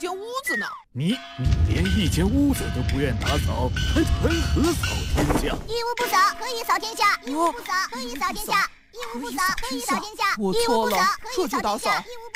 间屋子呢。 你连一间屋子都不愿打扫，还谈何扫天下？ 一屋不扫，可以扫天下；一屋不扫，可以扫天下；一屋不扫，可以扫天下； 我一屋不扫， 错了， 可以扫天下；一屋